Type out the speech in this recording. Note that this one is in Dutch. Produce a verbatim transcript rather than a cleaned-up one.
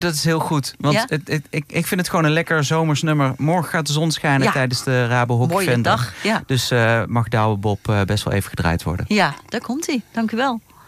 Dat is heel goed. Want Ja? het, het, ik, ik vind het gewoon een lekker zomers nummer. Morgen gaat de zon schijnen Ja. tijdens de Rabo Hockey Mooie Venter. dag, ja. Dus uh, mag Douwe Bob uh, best wel even gedraaid worden. Ja, daar komt hij. Dank u wel.